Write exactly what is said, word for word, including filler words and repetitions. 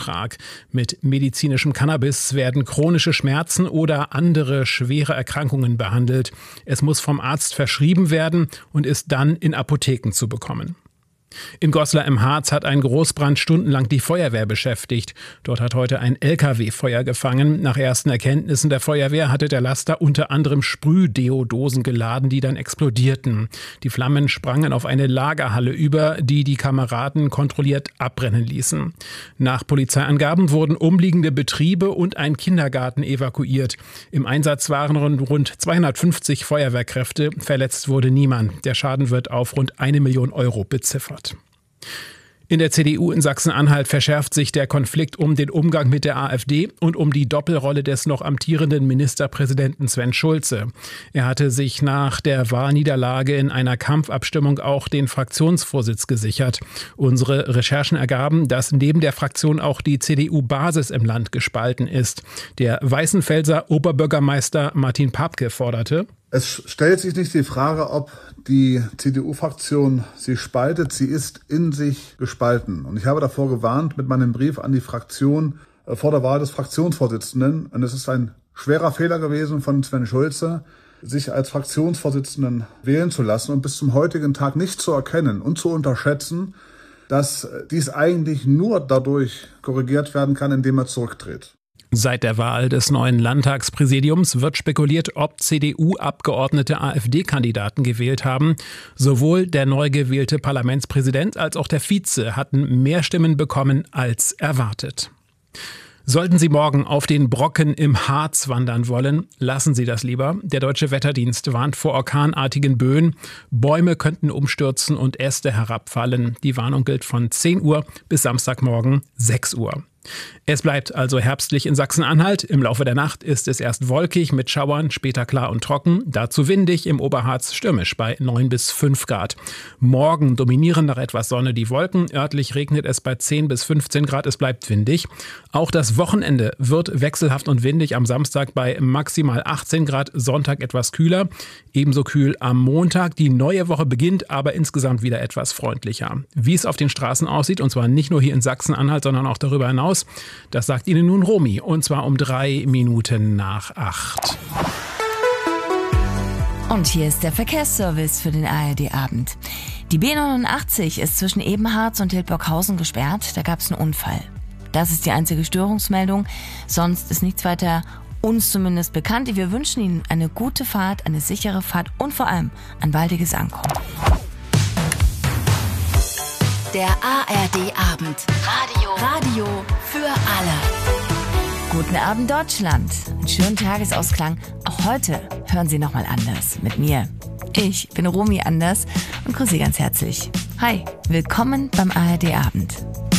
Antrag. Mit medizinischem Cannabis werden chronische Schmerzen oder andere schwere Erkrankungen behandelt. Es muss vom Arzt verschrieben werden und ist dann in Apotheken zu bekommen. In Goslar im Harz hat ein Großbrand stundenlang die Feuerwehr beschäftigt. Dort hat heute ein L K W Feuer gefangen. Nach ersten Erkenntnissen der Feuerwehr hatte der Laster unter anderem Sprühdeodosen geladen, die dann explodierten. Die Flammen sprangen auf eine Lagerhalle über, die die Kameraden kontrolliert abbrennen ließen. Nach Polizeiangaben wurden umliegende Betriebe und ein Kindergarten evakuiert. Im Einsatz waren rund zweihundertfünfzig Feuerwehrkräfte. Verletzt wurde niemand. Der Schaden wird auf rund eine Million Euro beziffert. In der C D U in Sachsen-Anhalt verschärft sich der Konflikt um den Umgang mit der AfD und um die Doppelrolle des noch amtierenden Ministerpräsidenten Sven Schulze. Er hatte sich nach der Wahlniederlage in einer Kampfabstimmung auch den Fraktionsvorsitz gesichert. Unsere Recherchen ergaben, dass neben der Fraktion auch die C D U-Basis im Land gespalten ist. Der Weißenfelser Oberbürgermeister Martin Papke forderte: Es stellt sich nicht die Frage, ob die C D U-Fraktion sich spaltet. Sie ist in sich gespalten. Und ich habe davor gewarnt mit meinem Brief an die Fraktion äh, vor der Wahl des Fraktionsvorsitzenden. Und es ist ein schwerer Fehler gewesen von Sven Schulze, sich als Fraktionsvorsitzenden wählen zu lassen und bis zum heutigen Tag nicht zu erkennen und zu unterschätzen, dass dies eigentlich nur dadurch korrigiert werden kann, indem er zurücktritt. Seit der Wahl des neuen Landtagspräsidiums wird spekuliert, ob C D U-Abgeordnete AfD-Kandidaten gewählt haben. Sowohl der neu gewählte Parlamentspräsident als auch der Vize hatten mehr Stimmen bekommen als erwartet. Sollten Sie morgen auf den Brocken im Harz wandern wollen, lassen Sie das lieber. Der Deutsche Wetterdienst warnt vor orkanartigen Böen. Bäume könnten umstürzen und Äste herabfallen. Die Warnung gilt von zehn Uhr bis Samstagmorgen sechs Uhr. Es bleibt also herbstlich in Sachsen-Anhalt. Im Laufe der Nacht ist es erst wolkig mit Schauern, später klar und trocken. Dazu windig, im Oberharz stürmisch bei neun bis fünf Grad. Morgen dominieren nach etwas Sonne die Wolken. Örtlich regnet es bei zehn bis fünfzehn Grad. Es bleibt windig. Auch das Wochenende wird wechselhaft und windig. Am Samstag bei maximal achtzehn Grad, Sonntag etwas kühler. Ebenso kühl am Montag. Die neue Woche beginnt, aber insgesamt wieder etwas freundlicher. Wie es auf den Straßen aussieht, und zwar nicht nur hier in Sachsen-Anhalt, sondern auch darüber hinaus, das sagt Ihnen nun Romy, und zwar um drei Minuten nach acht. Und hier ist der Verkehrsservice für den A R D-Abend. Die B neunundachtzig ist zwischen Ebenharz und Hildburghausen gesperrt. Da gab es einen Unfall. Das ist die einzige Störungsmeldung. Sonst ist nichts weiter uns zumindest bekannt. Wir wünschen Ihnen eine gute Fahrt, eine sichere Fahrt und vor allem ein baldiges Ankommen. Der A R D-Abend. Radio. Radio für alle. Guten Abend, Deutschland. Einen schönen Tagesausklang. Auch heute hören Sie nochmal anders mit mir. Ich bin Romy Anders und grüße Sie ganz herzlich. Hi, willkommen beim A R D-Abend.